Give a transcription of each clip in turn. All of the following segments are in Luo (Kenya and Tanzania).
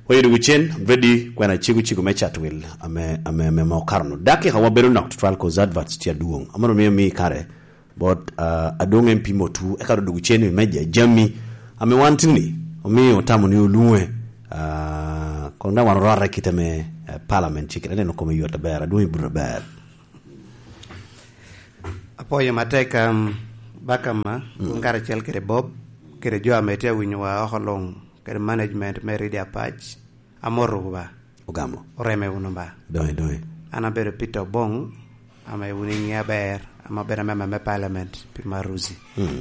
Oyedo Guchen, ready when I chigu me chat will. I'm more carno. Daki hawa beru nok trial cause adverts tia duong. Amano me kare. But adong MP mo tu ekaro do Guchen media jami. Ame wantini. Omi otamu ni uluwe. Konda wanora kitame parliament chikira no come yota bear do ibra bear. Apoyo mateka bakama ngara chel kere Bob kere jo amete winwa holong kere management meri dia patch amoruba ogamo oreme unomba doi ana bere Peter Bong ame wuni ya bear ama bere me parliament pimaruzi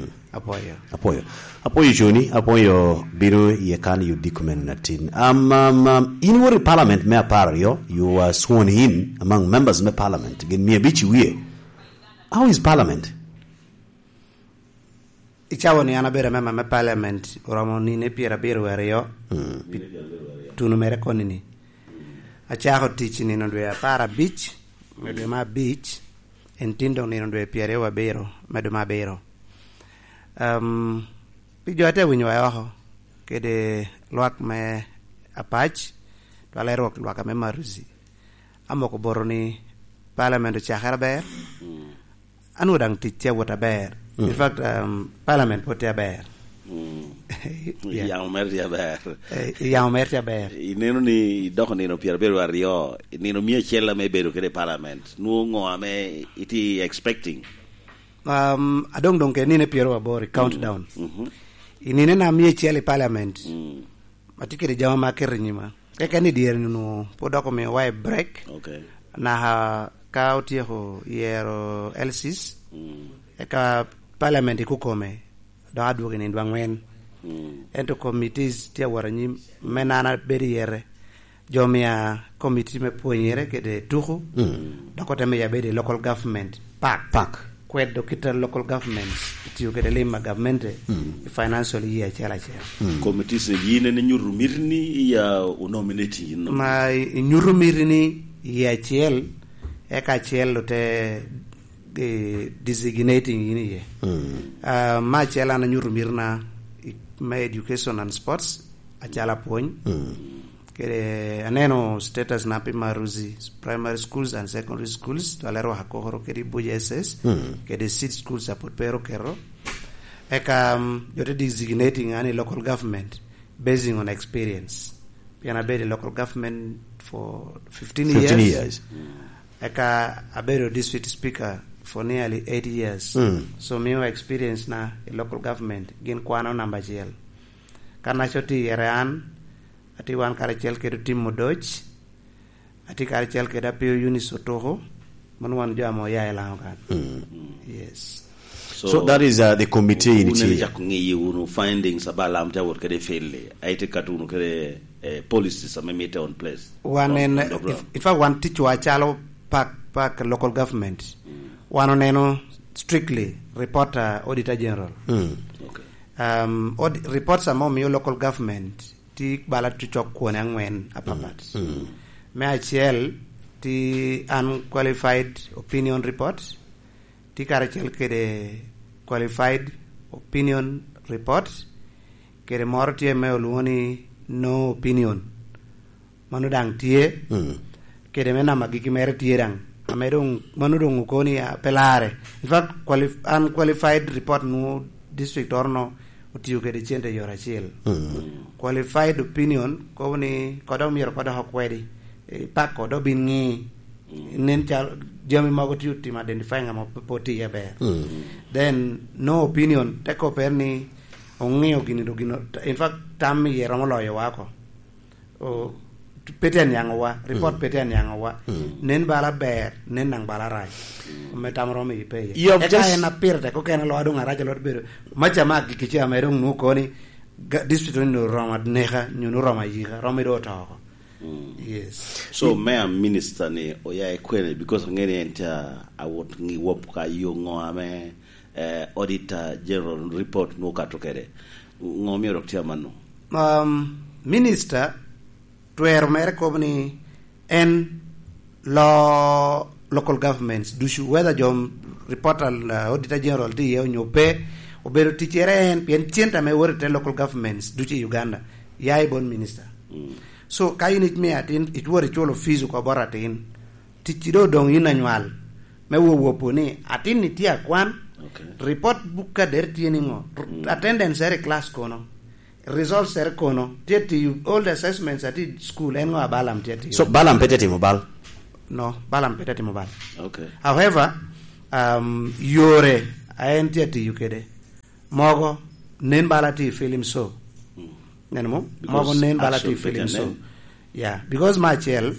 apoyo joni apoyo biro ye kan you document natin in what parliament me apario you were sworn in among members of the parliament gen me bichi wie. How is parliament? Ichawoni ana bere me parliament oromo ni ne piera bere werio tunu mere konini achaho tich ni ndwe para beach medwe ma beach entindo ni ndwe piera wa bero medwe ma bero pijo ate winyo aho kede luak me apach to alero luak me maruzi amoko boroni parliament chahara ber anu dang titia wota ber. In fact, parliament put a bear. Yang mertia bear. Yang mertia bear. Nino ni doko nino Pierre Beru Ario. Nino mia chela me beru kede parliament. Nuongo ame iti expecting. Adong dong ke nine Pierre Abori countdown. Inine na mia chela parliament. Matike de jama makere nyima. Keka ni dier nino podoko me why break. Okay. Na ha kauti ho yero LCs. Eka parliament ikukome do adwoke ni ndwangwen ento committees tia waranyi menana beriere jomia committee me poñere kede tuhu dokote me yabede local government pack kwedo kita local governments tiyo kede lima government financial year chela committees yine ne nyurumirni ya unominati no ma nyurumirni ya chel eka chel te designating ini ye ma chala na nyurumirna ma education and sports achala pony kere aneno status na pimaruzi primary schools and secondary schools talero hakohoro kedi bujeses kede seed schools support pero kero eka yote designating any local government basing on experience piana be the local government for 15 years. Eka abero district speaker for nearly 8 years. So my experience na local government gin kwano number jel. Kana choti eran ati wan karachel kedu tim modoch ati karachel keda pio unisotoho manwan jamo ya elangan. Yes. So that is the committee in it. Unu findings abalam ta work kede fail. Aite katunu kede policies amemete on place. One if I want to achalo pack local government. One oneno strictly reporter auditor general. Okay. Reports among your local government ti bala to chok kwone angwen apapat. Me achiel ti unqualified opinion report ti karachel kede qualified opinion report kede moro tie me oluoni no opinion manu dang tie kede me nama giki mere tie dang amedong manudong ukoni pelare. In fact unqualified report no district orno utiyo kede chente yorachiel. Qualified opinion ko ni kodo mier kodo hokwedi pak kodo bingi nen chal jami mago tiuti ma identify ngamo poti yabe. Then no opinion teko perni ongeo gini do gino. In fact tammi yero moloyo wako o peten yangowa report peten yangowa nen bala ber nen nang bala rai metamro mi pe eka na pirte ko ken lo adu ngara lo ber macha magi kichi amerong nu ko ni district no roma neha nyunu roma yiga roma do ta ko. Yes. So mayor minister ni oya ekwene because ngene enta awot ngi wop ka yongo ame auditor general report no katokere ngomi doktia manu minister tuer mere kobni en local governments dushu whether jom reporter auditor general di yo nyope obero tichere en pien tienta me worte local governments duchi Uganda yai bon minister So kain it me atin it were cholo fees ko boratin. Tichido dong ina nyual. Me wo poni atin ni tia kwan. Report book ka der tieni ngo. Attendance ere class kono. Results ere kono. Tieti all the assessments at school en ngo balam tieti. So balam peteti mobile. No, balam peteti mobile. Okay. However, yore aenti ati yukede. Mogo nen balati film so. Nenmo mogo nen balati film so. Yeah, because my child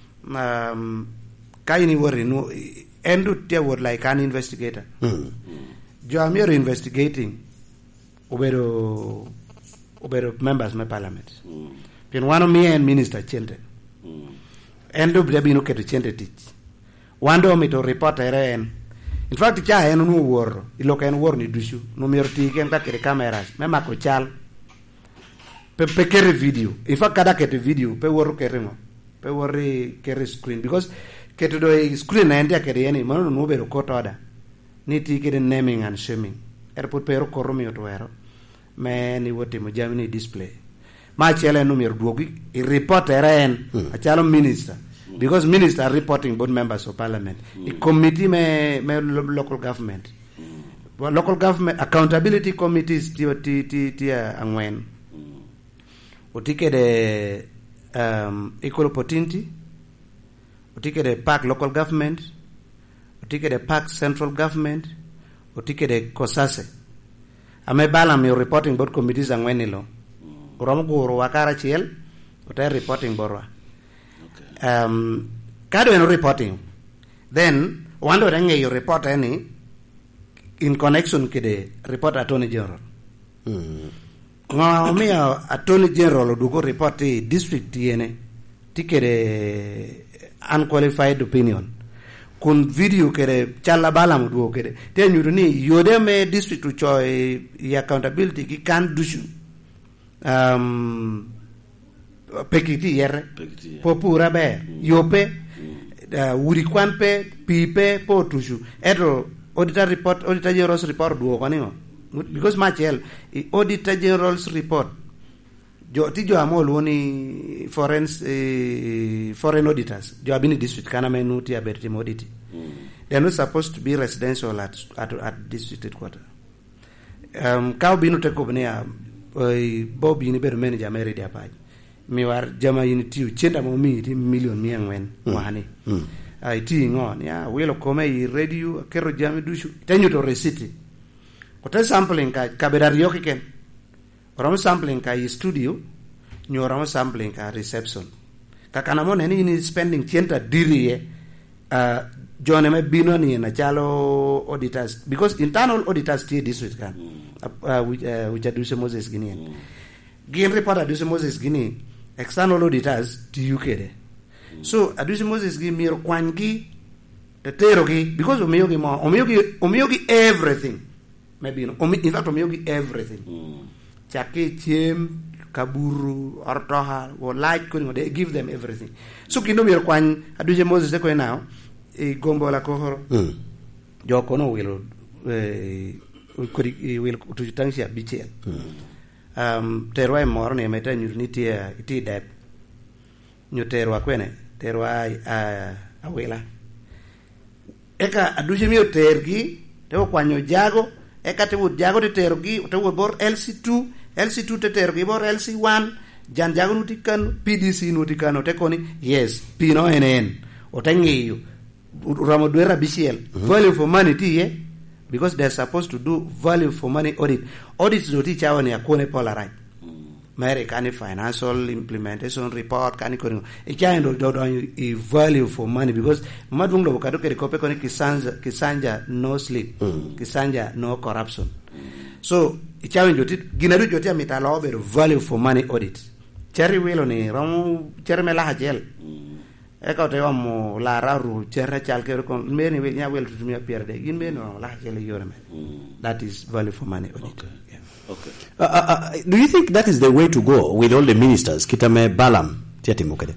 kaini worry no endu te word like an investigator. Jo am here investigating obero members of parliament. Pin one of me and minister chente. Endu bino keto chente teach. Wando mi to report en. In fact cha en no wor iloka en wor ni dushu no merti ken ka kere cameras me mako chal pe kere video in fact kada kete video pe wor kere ngo pe wor kere screen because kete do screen na ndia kere yani mano no be ko toda ni ti kere naming and shaming airport pero koromi otwero me ni wote mo jamini display ma chele no mer duogi I report en a chalo minister. Because ministers are reporting both members of parliament. The committee me local government. Well, local government accountability committees ti angwen. Otike de equal opportunity. Otike de park local government. Otike de park central government. Otike de kosase. Ame balam you reporting both committees angwen ilo. Oromo wakara chiel. Otai reporting borwa. Kado en reporting then wando renge you report any in connection kide report attorney general ngomia attorney general dugo report district tiene tikere unqualified opinion kun video kere chala balam dugo kere ten you ni yode me district to choy accountability ki can do pekiti yerre popura be yope wuri kwanpe pipe po tushu edo auditor general's report duo kanio because machel auditor general's report jo tijo amol woni foreign auditors jo abini district kana menuti aberti audit they are not supposed to be residential at district headquarters ka binu te ko bnia bobi ni ber manager meri dia paj mi war jama unity chenda mo mi ti million mi angwen wani ai ti ngon ya welo come I radio kero jami dushu tenyu to receipt ko te sampling ka bedario kiken ram sampling ka studio nyoram sampling ka reception ka kana mo ni spending chenta dirie jone me bino ni na chalo auditors because internal auditors ti district kan which aduse Moses Guinea gin report aduse Moses Guinea external auditors to UK. So aduse Moses give me kwangi the terogi because omiyogi everything. Maybe in fact omiyogi everything. Chake chiem kaburu ortoha or light coding they give them everything. So kino mir kwan aduse Moses ko now e gombo la kohoro. Joko no will tujitangsia bichel. Terwa morne meta nyurniti iti dep nyoterwa kwene terwa awela eka aduje mi otergi te kwanyo jago eka te wud jago te tergi te wud bor LC2 te tergi bor LC1 jan jago nutikan PDC nutikan te koni yes pino enen otangiyo ramo duera bishel value for money ti because they're supposed to do value for money audit. Audits do teach our near kone polarized. Mary can financial implementation report can do value for money because madungo kadoke rikope kone kisanja no sleep, kisanja no corruption. So ichawe joti ginadu joti amitalo be value for money audit. Cherry wilo ni ramu cherry mela hajel. Eka te wamo la raru cherry chalke kon meni we nya wel tutumia pierde gin be no la hajel yoreme. That is value for money audit. Okay. Yeah. Okay. Do you think that is the way to go with all the ministers? Kitame balam tiati mukade.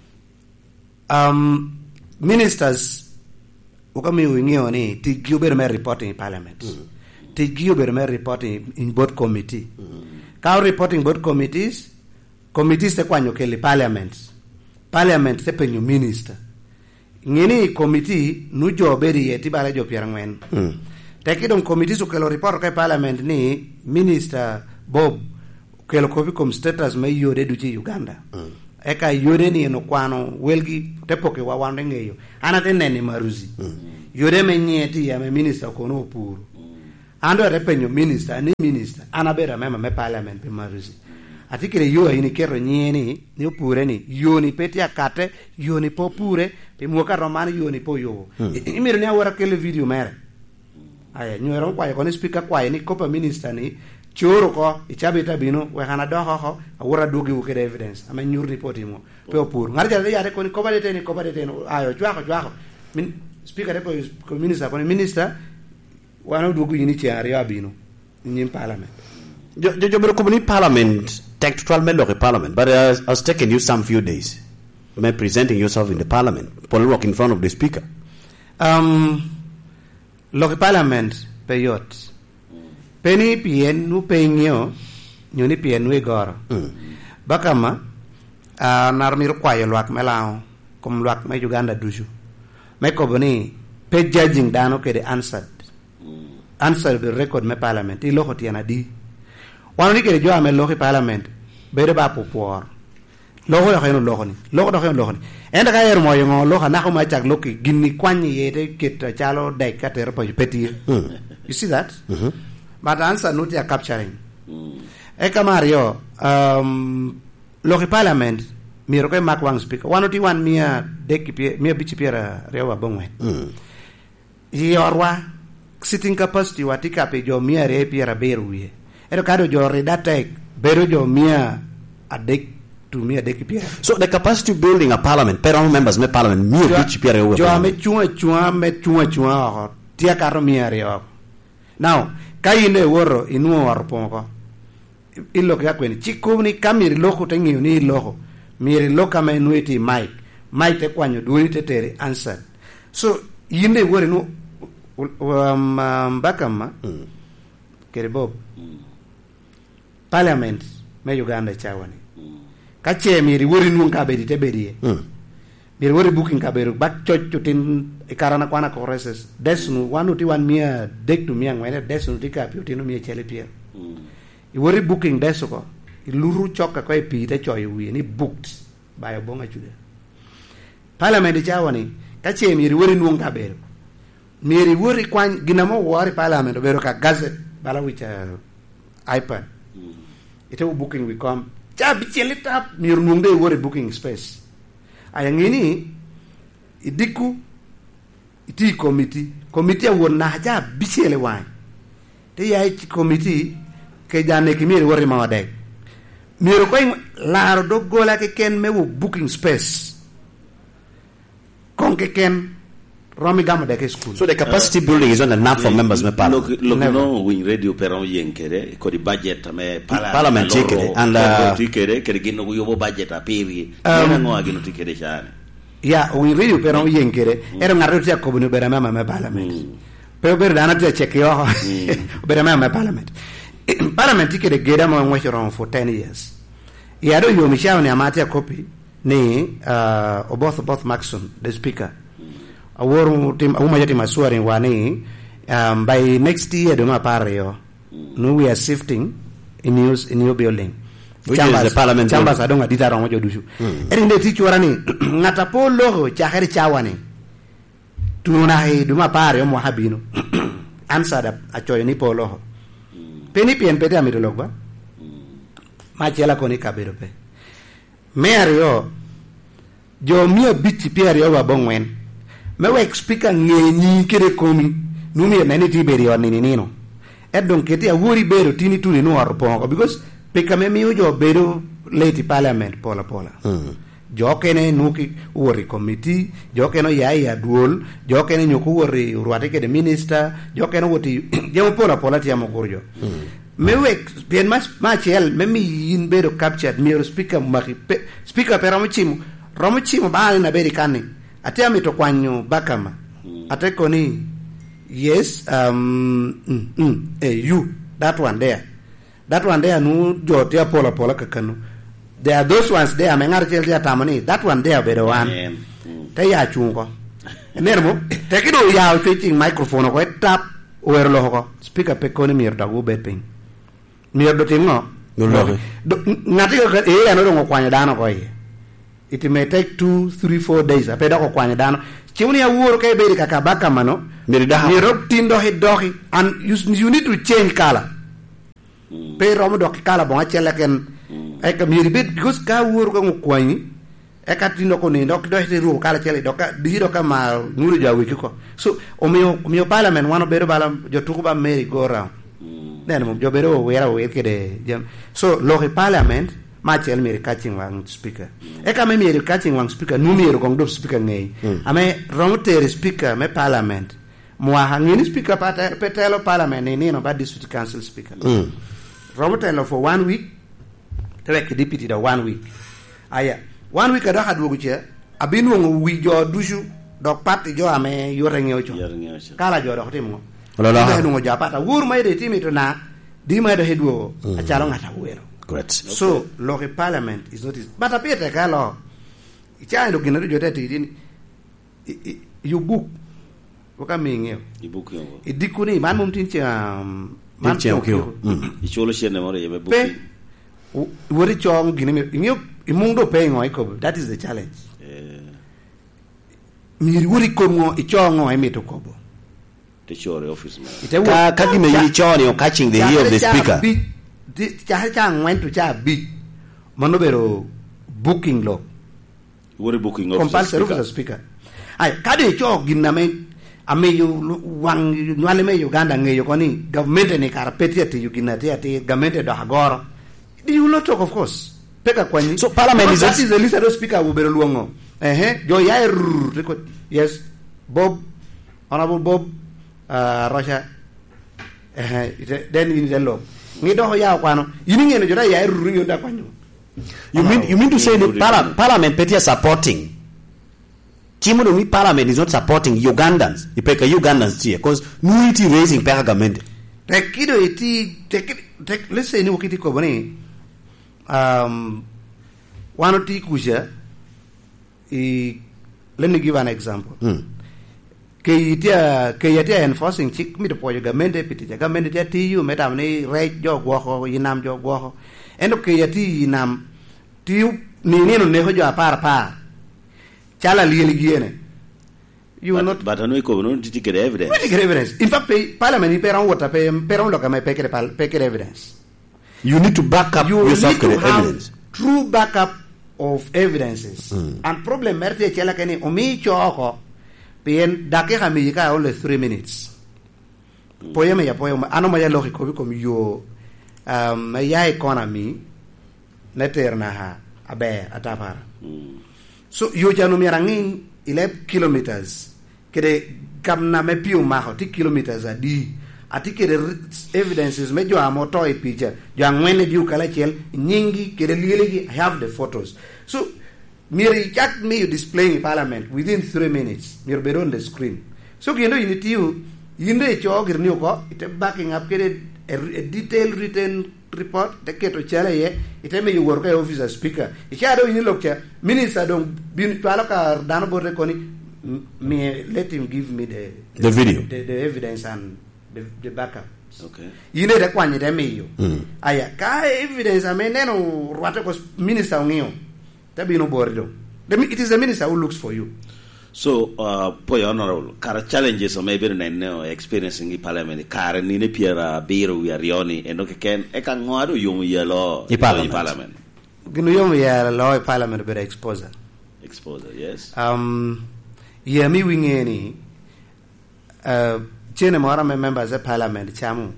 Ministers ukami wingio ni tigiober me reporting in parliament. Tigiober me reporting in both committee. Cow reporting both committees committees te kwanyo kele parliament te penyo minister ngini committee nu jo beri e tibale jo pierangwen te kidong committee su kelo report ke parliament ni minister Bob kelo kopi kom status me yode duchi Uganda eka yode ni no kwano welgi te poke wa wande ngeyo anate nene maruzi yode me nyeti ya me minister kono puru ando repenyo minister ni minister anabera mema me parliament pe maruzi atikire yo ini kero nyeni ni opure ni yoni peti akate yoni po pure pe muka romani yoni po yo imiro ni awara kele video mere aya nyoro kwa ko ni speaker kwa ni kopa minister ni choro ko ichabita bino we kana do ho awara dogi wo kede evidence ama nyur report mo pe opur ngar jare yare ko ni kopa de ten ayo jwako min speaker de ko minister ko ni minister wana dogi ni chiari abino ni parliament jo bro ko ni parliament tactual lo parliament but I was taking you some few days by presenting yourself in the parliament Paul walk in front of the speaker lo parliament peyot peni pien nu pengyo nyuni pien we goro bakama narmir kwayo lwak melao kom lwak me Uganda dushu me ko boni pe judging dano ke de answer be record me parliament I lo tiana di wanu ke jo ame lo parliament bere ba popor loho ya kheno loho ni enda ka yer moyo ngo loho na ko ma chak loki ginni kwani yete ketta chalo dai ka ter po peti you see that but answer not ya capturing e kamario loho parliament mi ro ko mak wang speaker wanoti wan mia dekipie mia bichipiera rewa bongwe yorwa sitting capacity watika pe jo mia re piera beruye ero kado jo redatek bero jo mia adek to mia dekipie so the capacity building a parliament per members me parliament mia bichipiera jo ame chua tia karo mia re now kaine woro inu warpongo illo ka kweni chikuni kamiri loko tengi ni loko miri loka me nuiti mike te kwanyo duini te tere answer so yinde wori no bakama keribob parliament me Uganda chawani kache miri wori nun ka bedi te bedie miri wori booking ka beru bak chochutin ikarana kwana koreses desnu wanuti wan mia dek to mia ngene desnu tika piotino mia chele pier I wori booking desuko iluru choka ko pi te choy wi ni booked by obonga chude parliament chawani kache miri wori nun ka beru miri wori kwan ginamo wori parliament beru ka gazette bala wicha iPad ite booking we come chabi chelita mir nungde wori booking space ayangini idiku iti committee wonna ja bichele wan te yayi committee ke jane ki mir wori mawade mir ko laaro do gola ke ken mewu booking space konke ken Romi Gamo de school. So the capacity building is not enough for members me parliament. Look no win radio peron yenkere ko di budget me parliament tikere and tikere kere gino yo budget apiri na ngo agino tikere chane. Ya win radio peron yenkere era ngaro tia ko bunu bera mama me parliament. Pero ber dana tia check yo bera mama me parliament. Parliament tikere geda mo ngwe ron for 10 years. Ya do yo mishawo ni amati copy ni both Maxon the speaker aworu tim umajati maswari wani by next year do ma pario no we are shifting in new building which is the parliament chambers adonga ditara ngojo dushu erinde tichorani ngata polo cha heri chawani tuna he do ma pario mo habino answer achoyo ni polo peni pien pete amitologba ma chela koni kabero pe merio jo mia biti pierio wa bongwen mewe speaker ngenyi kere komi numi nani tiberi onini nino edon keti awori bero tini tuni no arpongo because peka memi ujo bero late parliament pola jokene nuki wori committee jokene ya duol jokene nyoku wori urwate ke de minister jokene woti jemo pola ti amogorjo mewe bien machel memi yin bero captured mi speaker maki speaker pero romochimo ba na beri kani ate amito kwanyo bakama ate koni yes you that one there nu jotia pola kakanu there are those ones there me ngar chel dia tamani that one there bedo one te ya chungo nermo te kido ya ching microphone ko tap wer lo ko speaker pe ko ni mir da go bet ping mir do tingo ngati ko ya no ngo kwanya dano ko ye it may take 2, 3, 4 days apeda ko kwanya dano chiuni ya wuro kay be ka baka mano mir tindo dohi and you need to change color pe romo dok kala bon achela ken e ka miri bit because ka wuro ko kwani e ka tindo ko ni dok do te ru kala chele doka di doka ma nguru jawi ko so o mio parliament wano bero bala jo tukuba meri go round then mo jo bero wera we kede jam so lo parliament ma chel miri catching wang speaker e ka me miri catching wang speaker nu miri ko do speaker ngei ame romo te speaker me parliament mo hangini speaker petelo parliament ni no ba district council speaker Robert for 1 week, take deputy the 1 week. Aya, 1 week ada hadu guche, abinu ngu jo dushu dok party jo ame yoreng yocho. Kala jo dok timo. Ola ngu jo pata wur mai de timi to na di mai de heduo achalo ngata wero. Great. So local parliament is not but appear te kala. Icha ndo ginaru jo tete idini you book waka mingeo. You book yo. Idikuni man mum tincha man chokyo icholo shene more yebe book wori chong gini imundo pay ngoi ko that is the challenge mi wori ko ngo ichongo ai meto ko bo the chore office man ka gi me yi choni o catching the ear of the speaker cha went to cha big manobero booking law wori booking office compulsory for the speaker ai kade chong giname ameyo wang nyale me Uganda ngeyo koni government ni karpeti ati Uganda ati government do hagoro you not talk of course peka kwani so parliament is the list of speaker wo bero luongo jo ya record yes Bob honorable Bob Russia then in the law ngi do ya kwano yini ngene jo ya ruru nda kwanyo you mean to say the parliament peti supporting Kimuno mi parliament is not supporting Ugandans. Ipeka Ugandans here because nuiti raising peka government. Tekido iti let's say ni wakiti ko bani one ti kuja let me give an example. Kayatia enforcing chik mi to po government piti government ja ti you metam ni right jo gwo yinam jo gwo endo kayati yinam ti ni no ne ho jo apar chala lieli giene you will not but no ko no to get evidence in fact parliament per water per lo kama pe evidence you need to back up yourself with evidence true backup of evidences and problem merte chala kani omi choko pen dake kami ka only 3 minutes poema ano maya logiko ko yo ya economy neterna ha abe atapara so yo janu mirangi 11 kilometers kede kamna me piu maho ti kilometers adi ati kede evidences me jo amoto e picture jo angwene diu kala chel nyingi kede lilegi I have the photos so miri chat me you displaying in parliament within 3 minutes mir be on the screen so kendo unity you inde cho girni ko it backing up kede a detailed written report the keto chala ye iteme you work officer speaker ikado ini lokcha minister don bin pala ka dano borre koni me let him give me the video the evidence and the backup okay ine de kwanye de meyo aya ka evidence ameneno rwate ko minister ngio tabino bordo it is the minister who looks for you so poi honorable kara challenges o maybe no experiencing in parliament kara ni ne piera biro wi arioni e no ke ken e kan ngado yum yelo in parliament gino yum ya law parliament be exposure yes yeah mi wingeni chene mara members of parliament chamu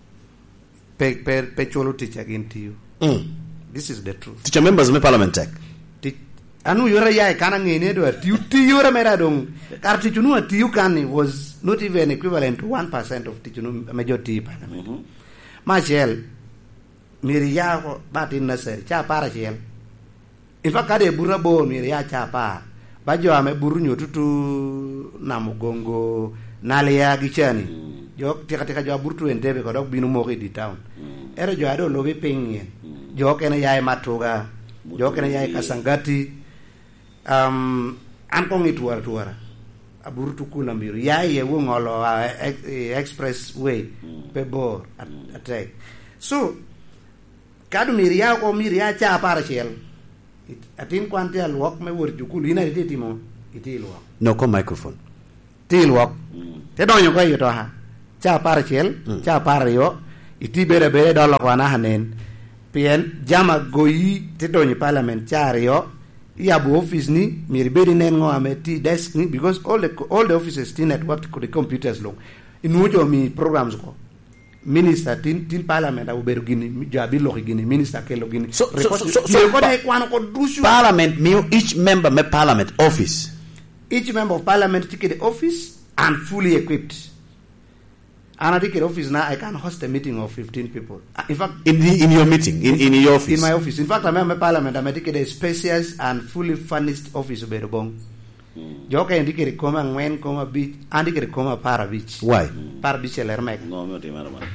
pe cholo teach again to you this is the truth teacher members of parliament tech anu yora ya kana ngene do ti yora mera dong karti chunu tiu kan was not even equivalent to 1% of tichunu majority parliament machel miri ya ko batin na ser cha para chel in fact kade burra bo miri ya cha pa bajo ame buru nyotutu na mugongo nale ya gichani jo tika jo burtu entebe ko dok binu mo di town ero jo ado lobe pengien jo kena ya matuga jokene yai Kasangati an ko ngituara aburu tukula mbiru yai wongolo expressway pebor attack so kadu miria ko miria cha para chel atin kwante alwok me wor jukulu ina timo itilwa no ko microphone tilwok te donyo ko yoto ha cha para chel cha para yo itibere bere dolo ko na hanen pien jama goyi te donyo parliament cha yo ya bu office ni miribedi nen ngo ameti desk ni because all the offices still networked to the computers long inujo mi programs ko minister tin parliament au beru gini jabi lo gini minister ke lo gini so parliament me each member me parliament office each member of parliament take the office and fully equipped. And I take office now, I can host a meeting of 15 people. In fact, in your meeting, in your office, in my office. In fact, I'm a parliament. I'm taking a spacious and fully furnished office of Berobong. Joke indicate come and when come beach, indicate come para beach. Why? Para beach lermek. No, no,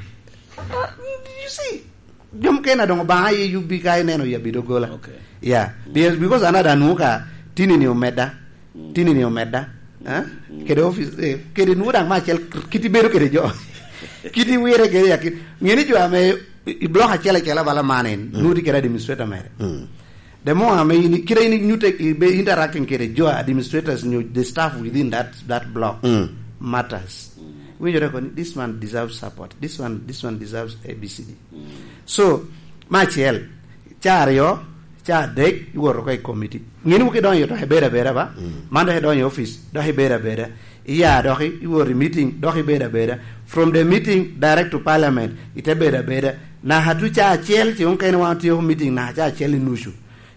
you see, Jom Kena don't buy you big guy neno ya bidogola. Okay. Yeah, because another nuka tini ni omeda. Kede office kede nuda machel kiti beru kede jo kiti wire kede yakit ngeni jo ame ibloha chela bala manen nudi kede administrator mere the more ame ni kede ni nyute be interacting kede jo administrators the staff within that block matters we just reckon this one deserves support, this one deserves ABCD. So machel chario cha dek iworo kai committee ngeni ko don yoto hebera ba manda he don your office do hebera iya do he iworo meeting do hebera from the meeting direct to parliament ite bera na hatu cha chel ti on kai na want your meeting na cha chel nushu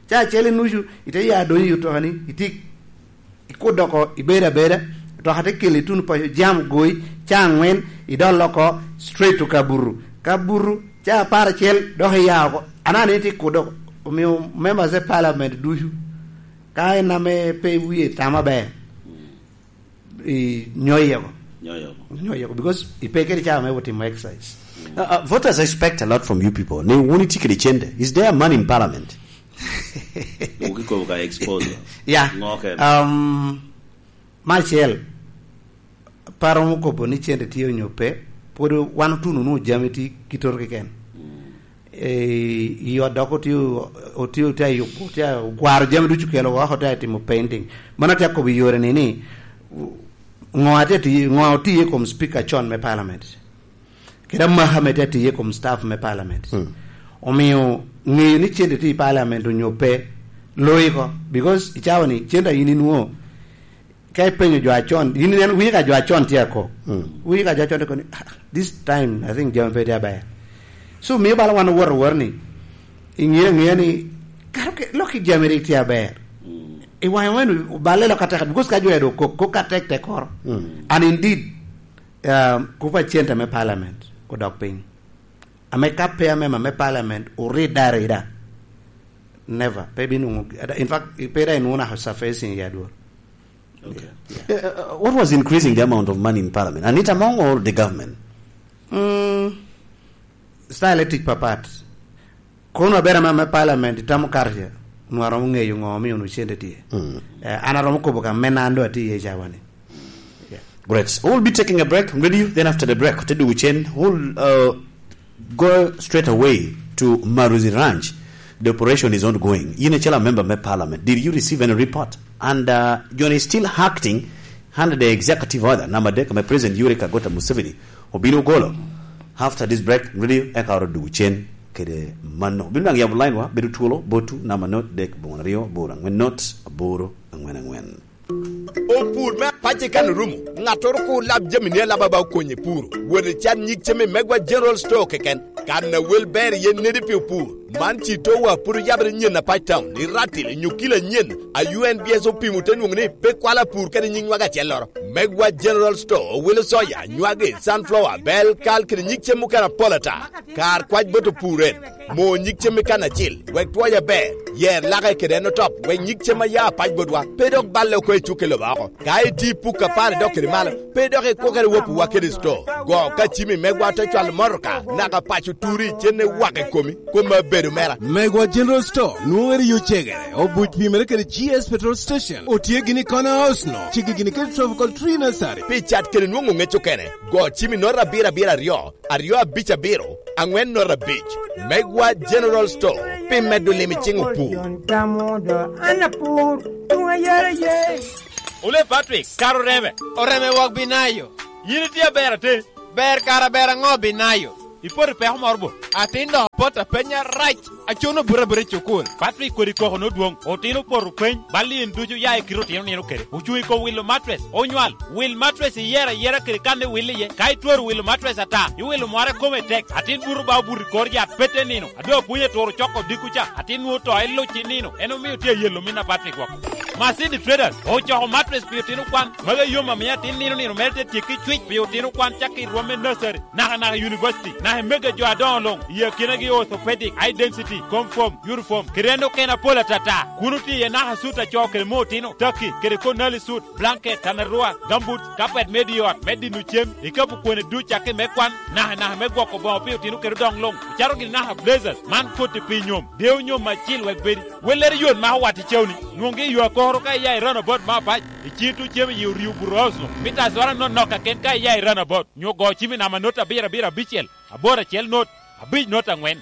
ite ya do yoto hani iti ikodoko ibera to hate kele tun pa jam goy cha ngwen idoloko straight to kaburu cha para chel do he ya ko anani ti kodoko members of parliament do you kai na me pay we tamabe nyoyego because ipeke cha me what my exercise voters expect a lot from you people ne woni tikiri chende is there money in parliament ukiko ka expose yeah Marshall paro ko boni chende tiyo nyope podo wan tunu no jamiti kitor ken yo doko tio tayo gwaro jam du chukelo wa hota timo painting mana ta ko bi yore ni ngoti kom speaker chon me parliament kida Mohammed ti kom staff me parliament omiyo ni chende ti parliament nyope loiko because ichawani chenda yini nuo kai penyo jo achon yini nen wi ka jo achon ti ako wi ka jo achon ko this time I think jam very bad. So me bala wan war ni inye ni karoke loki jamere ti aber e wan bale lo kata because ka jo edo ko katek te kor and indeed ko pa chenta me parliament ko dok ping ame kape me parliament o redarida never maybe no in fact ipera in una surface in yador. Okay. What was increasing the amount of money in parliament, and it among all the government? Stylistic papat kono bera me parliament tamu karja nuaro ngeyo ngomi unu chende tie ana romo ko boka menando ati ye jawani. Great. We'll be taking a break. Ready? Then after the break, we'll go straight away to Maruzi Ranch. The operation is ongoing. Yinechala member of parliament. Did you receive any report? And John is still acting under the executive order. Namadek, my president Yoweri Kaguta Museveni. Obino Golo. After this break, really, ekaro du chen kede mano. Binang yabu line wa bedu tulo botu namanot dek bongario borang. When not boro angwen. O pur me pache kan rumu ngator ko lab jamine la baba ko ni pur woni chan nyik cheme megwa general store keken kan na welber yen ne de pur man ci to wa pur yabre nyen na pachtam ni ratil nyukila nyen a UNBS o pimu ten ngni pe kwala pur kan nying waga chelor megwa general store wel soya nywage sunflower bel kal kan nyik chemu kana polata kar kwaj boto puren mo nyik chemi kana chil wek tuwa be yer laga kede no top we nyik chema ya paj godwa pedok balle ko chukelo bako kai ti puka pare dokere mal pedok ko kere wopu wakere sto go ka chimi megwa to chwal morka naga pachu turi chene wake komi kuma bedo mera Megwa General Store nuweri yochegere obuch bimere kere GS Petrol Station otie gini kona house no chigi gini kere Tropical Tree Nursery pichat kere nungu ngecho kene go chimi nora bira rio bicha biro angwen nora beach Megwa General Store pimedu limi chingu pu Ole Patrick karo reme wak binayo yini tia bera te ber kara bera ngo binayo ipor pe morbo atindo pota penya right achono bure chukul Patrick kori ko no duong otino por pen bali nduju ya ikiroti no kere uchui ko will mattress onywal will mattress yera kere kane will ye kai tor will mattress ata you will more come tek atin buru ba buri korja pete nino ado puye tor choko dikucha atin wo to elo chinino eno mi tie yelo mina Patrick wako Masidi traders ocho mattress piotino kwan maga yoma mi atin nino merte tiki twitch piotino kwan chaki rome nursery na university na mega jo adon long ye kinagi orthopedic high density conform uniform kirendo kena pola tata kunuti ye na hasuta choke motino turkey kere konali suit blanket tanarua gambut carpet mediot medinuchem ikabu kwene ducha ke mekwan na megwa ko bon piotino kere dong long charo gi na blazers man poti pinyom deu nyom machil wegberi weler yon ma wati chewni nonge yo ko ka ya run about ma ba ichitu chem yu riu buroso mita zora no noka ken ka ya run about nyogo chimi na manota bira bichel abora chel not abij not angwen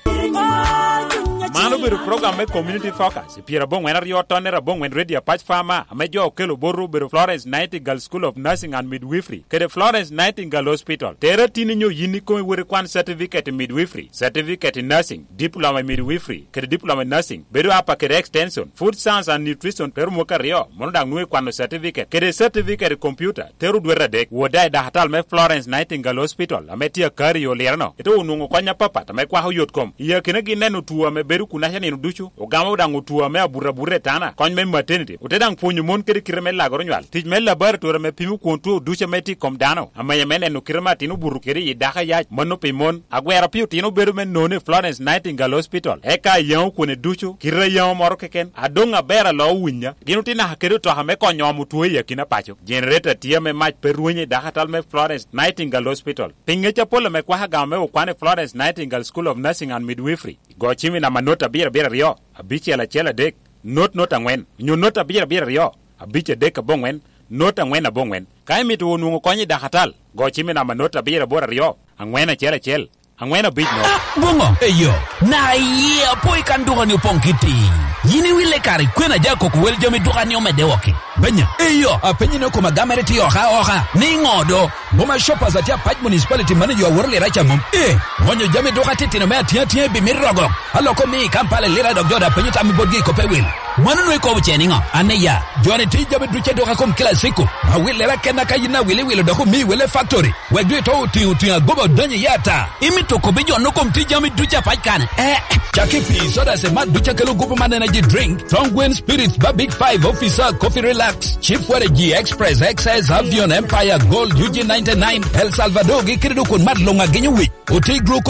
Manu biru program me community focus. Pira bong when rio tonera bong when radio patch farmer amejo okelo boru biru Florence Nightingale School of Nursing and Midwifery. Kede Florence Nightingale Hospital. Tera tini nyo yini ko wuri kwan certificate midwifery, certificate in nursing, diploma midwifery, kede diploma in nursing. Beru apa kede extension, food science and nutrition teru moka rio. Monodang nwe kwano certificate. Kede certificate computer teru dwera dek. Wodai da hatal me Florence Nightingale Hospital. Ametia kari yo lerno. Ito unungo kwanya papa tamekwa huyotkom. Iya kinegi nenu tuwa me beru kuna shani nduchu ogama udangu tuwa me abura tana kon me maternity utedang punyu mon kiri kireme la goronwal tij me laboratory me pimu kontu duche meti kom dano amaya mene no kirema tinu buru kiri yidaka ya mono pimon agwera piu tinu beru men none Florence Nightingale Hospital eka yaw kone duchu kirra yaw moro keken adonga bera lo winya ginu tina hakeru to hame konyo mutuwe yakina pacho generator tiame mach peruenye dakatal me Florence Nightingale Hospital pingecha pole me kwa hagame ukwane Florence Nightingale School of Nursing and Midwifery gochimi na manota bira rio abiche la chela dek not angwen nyu nota bira rio abiche dek bongwen nota angwen abongwen kai mitu nungo konyi dakatal gochimi na manota bira rio angwen chel angwen abich no bongo eyo na ye apoi kanduga ni pongkiti yini wile kari kwena jako kuwel jami duga ni omedewoke benya eyo apenyi no kuma gamere ti oha ni ngodo boma shoppers atia paj municipality manager worle racha mum wonyo jami duga titi no mea tia bi mirogo haloko mi kampale lira doktora penyi tami bodgi ko pewil manu no ko bucheni ngo aneya jone ti jami duche duga kom kila siku awile ra kena kayina wile doko mi wile factory wegdu to ti gobo donye yata imi to bijo no kom ti jami ducha paj kan Chakipi soda se mat ducha kelo gobo man energy drink Tongwen Spirits ba Big 5 officer coffee relax Chief G Express XS Avion Empire Gold UG99 El Salvador gi kirdu kun mat longa genyu wi o te gro